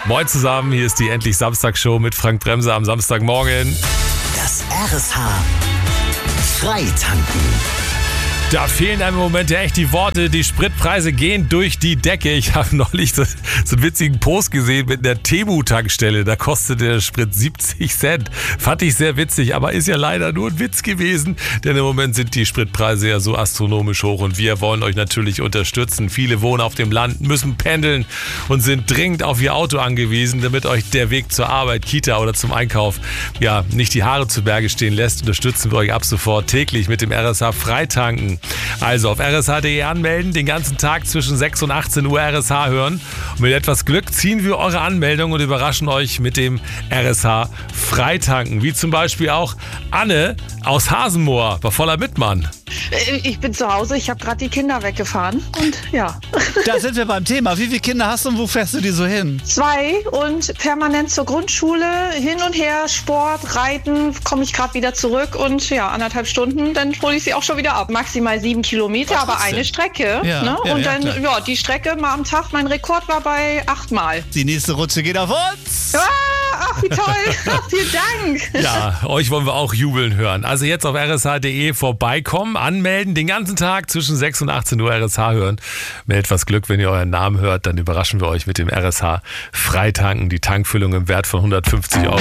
Moin zusammen, hier ist die Endlich Samstag-Show mit Frank Bremser am Samstagmorgen. Das RSH Freitanken. Da fehlen einem im Moment ja echt die Worte. Die Spritpreise gehen durch die Decke. Ich habe neulich so einen witzigen Post gesehen mit einer Temu-Tankstelle. Da kostete der Sprit 70 Cent. Fand ich sehr witzig, aber ist ja leider nur ein Witz gewesen. Denn im Moment sind die Spritpreise ja so astronomisch hoch. Und wir wollen euch natürlich unterstützen. Viele wohnen auf dem Land, müssen pendeln und sind dringend auf ihr Auto angewiesen, damit euch der Weg zur Arbeit, Kita oder zum Einkauf ja nicht die Haare zu Berge stehen lässt. Unterstützen wir euch ab sofort täglich mit dem RSH Freitanken. Also auf rsh.de anmelden, den ganzen Tag zwischen 6 und 18 Uhr RSH hören. Und mit etwas Glück ziehen wir eure Anmeldung und überraschen euch mit dem RSH Freitanken. Wie zum Beispiel auch Anne aus Hasenmoor bei voller Mitmann. Ich bin zu Hause, ich habe gerade die Kinder weggefahren und ja. Da sind wir beim Thema. Wie viele Kinder hast du und wo fährst du die so hin? 2 und permanent zur Grundschule, hin und her, Sport, Reiten, komme ich gerade wieder zurück und ja, 1,5 Stunden, dann hole ich sie auch schon wieder ab. Maximal 7 Kilometer, aber eine Strecke. Ja, ne? ja, und ja, dann, klar. ja, die Strecke mal am Tag, mein Rekord war bei 8 Mal. Die nächste Rutsche geht auf uns. Ach, wie toll. Vielen Dank. Ja, euch wollen wir auch jubeln hören. Also jetzt auf rsh.de vorbeikommen, anmelden, den ganzen Tag zwischen 6 und 18 Uhr RSH hören. Mit etwas Glück, wenn ihr euren Namen hört, dann überraschen wir euch mit dem RSH Freitanken. Die Tankfüllung im Wert von 150 €.